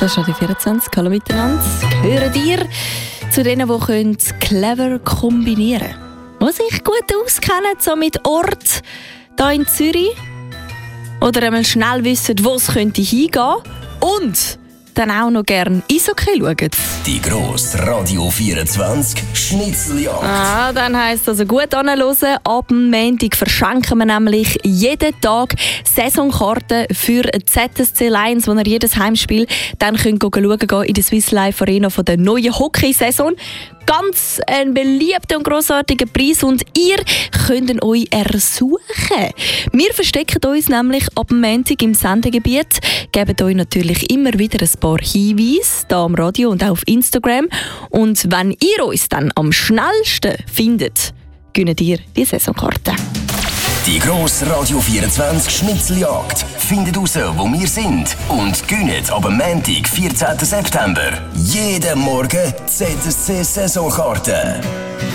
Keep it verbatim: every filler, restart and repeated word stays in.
Das ist Radio vierundzwanzig. Hallo miteinander. Gehören dir zu denen, die clever kombinieren können? Die sich gut auskennen, so mit Ort hier in Zürich. Oder einmal schnell wissen, wo es könnte hingehen. Und dann auch noch gerne Eishockey schauen. Die grosse Radio vierundzwanzig Schnitzeljagd. Ah, dann heisst also gut anhören. Ab dem Montag verschenken wir nämlich jeden Tag Saisonkarten für Z S C Lions, wo ihr jedes Heimspiel dann könnt schauen könnt in der Swiss Life Arena von der neuen Hockeysaison. Ganz ein beliebter und grossartiger Preis und ihr könnt ihn euch ersuchen. Wir verstecken uns nämlich ab dem Montag im Sendegebiet, geben euch natürlich immer wieder ein paar Hinweise hier am Radio und auch auf Instagram. Und wenn ihr uns dann am schnellsten findet, gönnt ihr die Saisonkarte. Die grosse Radio vierundzwanzig Schnitzeljagd. Findet raus, wo wir sind und gönnt ab dem Montag, vierzehnten September, jeden Morgen Z S C Saisonkarte.